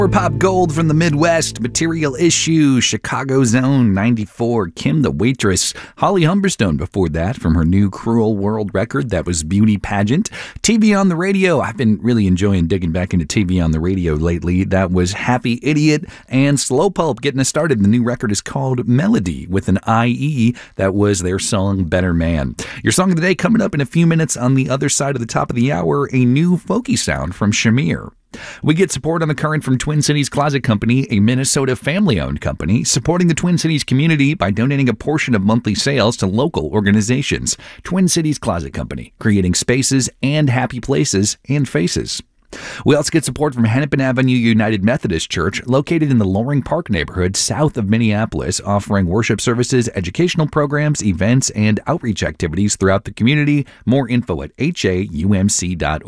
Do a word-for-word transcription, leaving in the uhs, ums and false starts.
Pop Gold from the Midwest, Material Issue, Chicago Zone, ninety-four, Kim the Waitress, Holly Humberstone before that from her new Cruel World record, that was Beauty Pageant. T V on the Radio, I've been really enjoying digging back into T V on the radio lately. That was Happy Idiot, and Slow Pulp getting us started. The new record is called Melody with an I E. That was their song Better Man. Your song of the day coming up in a few minutes on the other side of the top of the hour, a new folky sound from Shamir. We get support on the current from Twin Cities Closet Company, a Minnesota family-owned company, supporting the Twin Cities community by donating a portion of monthly sales to local organizations. Twin Cities Closet Company, creating spaces and happy places and faces. We also get support from Hennepin Avenue United Methodist Church, located in the Loring Park neighborhood south of Minneapolis, offering worship services, educational programs, events, and outreach activities throughout the community. More info at H A U M C dot org.